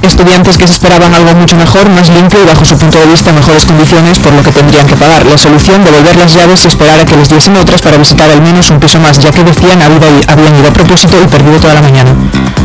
Estudiantes que se esperaban algo mucho mejor, más limpio y bajo su punto de vista mejores condiciones, por lo que tendrían que pagar. La solución, devolver las llaves y esperar a que les diesen otras para visitar al menos un piso más, ya que decían habían ido a propósito y perdido toda la mañana.